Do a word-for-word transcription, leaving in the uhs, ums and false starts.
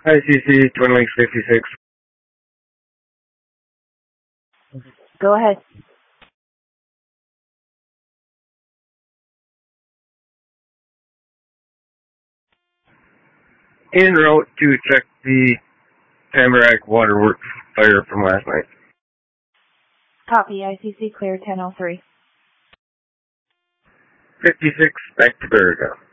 I C C, Twin Lakes fifty-six. Go ahead. En route to check the Tamarack Waterworks fire from last night. Copy. I C C clear ten oh three. fifty-six, back to Berigo.